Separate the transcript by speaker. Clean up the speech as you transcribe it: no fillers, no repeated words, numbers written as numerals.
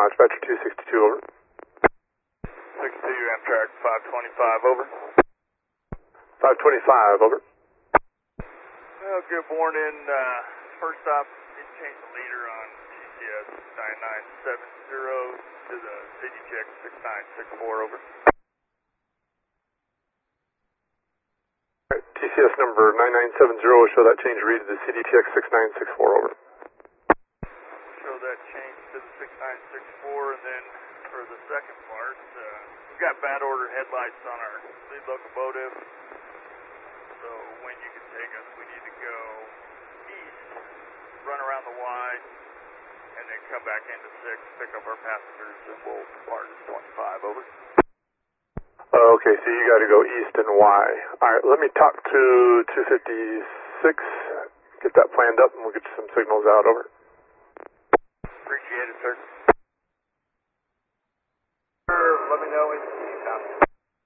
Speaker 1: Dispatcher 262, over.
Speaker 2: 62, Amtrak 525, over.
Speaker 1: 525, over.
Speaker 2: Well, good morning. First off, did change the leader on TCS 9970 to the CDTX 6964, over.
Speaker 1: TCS number 9970 will show that change read to the CDTX 6964, over.
Speaker 2: Show that change to the 6964, and then for the second part, we've got bad order headlights on our lead locomotive, so when you can take us, we need to go east, run around the Y, and then come back into 6, pick up our passengers, and we'll depart at 25, over.
Speaker 1: Okay, so you got to go east and Y. All right, let me talk to 256, get that planned up, and we'll get you some signals out, over.
Speaker 2: Appreciate it, sir.
Speaker 3: Let me know when you stop.